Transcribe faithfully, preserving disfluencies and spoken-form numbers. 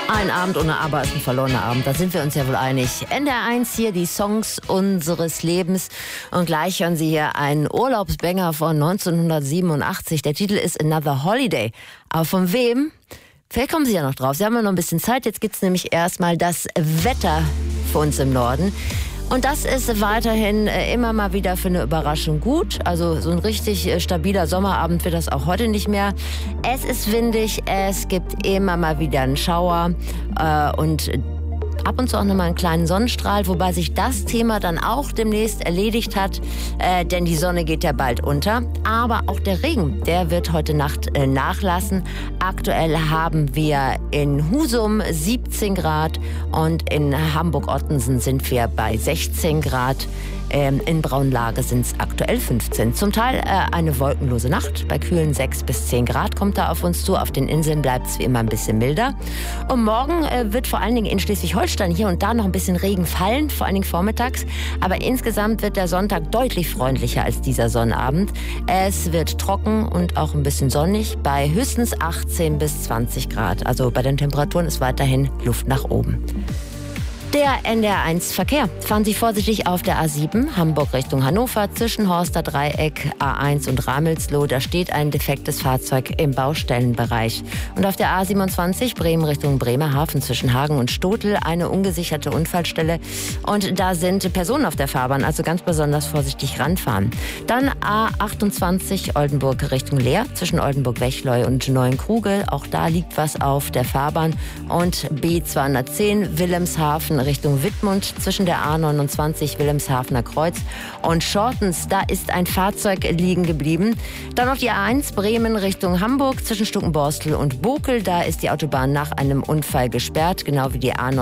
Ein Abend ohne Aber ist ein verlorener Abend, da sind wir uns ja wohl einig. N D R eins hier, die Songs unseres Lebens. Und gleich hören Sie hier einen Urlaubsbanger von neunzehnhundertsiebenundachtzig. Der Titel ist Another Holiday. Aber von wem? Vielleicht kommen Sie ja noch drauf. Sie haben ja noch ein bisschen Zeit. Jetzt gibt's nämlich erstmal das Wetter für uns im Norden. Und das ist weiterhin immer mal wieder für eine Überraschung gut. Also so ein richtig stabiler Sommerabend wird das auch heute nicht mehr. Es ist windig, es gibt immer mal wieder einen Schauer äh, und ab und zu auch nochmal einen kleinen Sonnenstrahl, wobei sich das Thema dann auch demnächst erledigt hat, äh, denn die Sonne geht ja bald unter. Aber auch der Regen, der wird heute Nacht äh, nachlassen. Aktuell haben wir in Husum siebzehn Grad und in Hamburg-Ottensen sind wir bei sechzehn Grad. Ähm, in Braunlage sind es aktuell fünfzehn. Zum Teil äh, eine wolkenlose Nacht. Bei kühlen sechs bis zehn Grad kommt da auf uns zu. Auf den Inseln bleibt es wie immer ein bisschen milder. Und morgen äh, wird vor allen Dingen in Schleswig-Holstein hier und da noch ein bisschen Regen fallen, vor allen Dingen vormittags. Aber insgesamt wird der Sonntag deutlich freundlicher als dieser Sonnabend. Es wird trocken und auch ein bisschen sonnig bei höchstens achtzehn bis zwanzig Grad. Also bei den Temperaturen ist weiterhin Luft nach oben. Der N D R eins Verkehr. Fahren Sie vorsichtig auf der A sieben, Hamburg Richtung Hannover, zwischen Horster Dreieck, A eins und Ramelsloh. Da steht ein defektes Fahrzeug im Baustellenbereich. Und auf der A siebenundzwanzig, Bremen Richtung Bremerhaven, zwischen Hagen und Stotel, eine ungesicherte Unfallstelle. Und da sind Personen auf der Fahrbahn, also ganz besonders vorsichtig ranfahren. Dann A achtundzwanzig, Oldenburg Richtung Leer, zwischen Oldenburg-Wechleu und Neuenkruge. Auch da liegt was auf der Fahrbahn. Und B zweihundertzehn, Wilhelmshaven Richtung Wittmund, zwischen der A neunundzwanzig, Wilhelmshavener Kreuz und Schortens. Da ist ein Fahrzeug liegen geblieben. Dann noch die A eins, Bremen Richtung Hamburg, zwischen Stuckenborstel und Bokel. Da ist die Autobahn nach einem Unfall gesperrt, genau wie die A